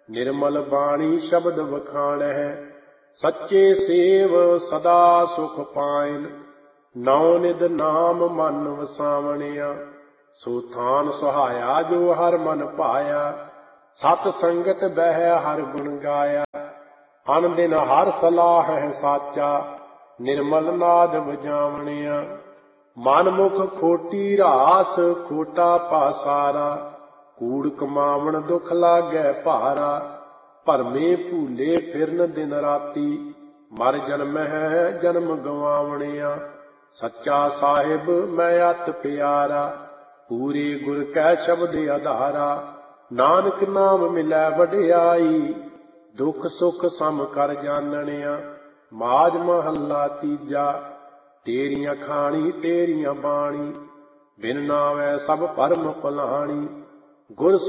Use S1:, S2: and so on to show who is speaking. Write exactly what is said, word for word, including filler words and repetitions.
S1: निर्मल बाणी शब्द वखाणै। सच्चे सेव सदा सुख पाइन, नौ निध नाम मन वसावणिया। सो थान सुहाया जो हर मन पाया, सत संगत बह हर गुण गाया। अन दिन हर सलाह है साचा, निर्मल नाद बजावणिया। मन मुख खोटी रास खोटा पासारा, कूड़ कमावण दुख लागै भारा। भरमे भूले फिरन दिन राती, मर जन्मਹਿ जन्म गवावणिया। सच्चा साहिब मैं अत प्यारा, पूरे गुर कै शब्द आधारा। नानक नाम मिलै वਡਿਆਈ, दुख सुख सम कर जानणिया। माज महला तीजा, तेरियां खाणी तेरियां बाणी। बिन नावै सब भरम भुलाणी, गुर